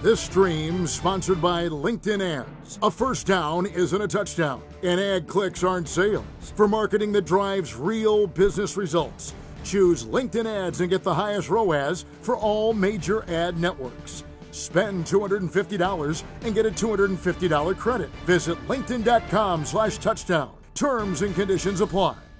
This stream sponsored by LinkedIn Ads. A first down isn't a touchdown, and ad clicks aren't sales. For marketing that drives real business results, choose LinkedIn Ads and get the highest ROAS for all major ad networks. Spend $250 and get a $250 credit. Visit linkedin.com/touchdown. Terms and conditions apply.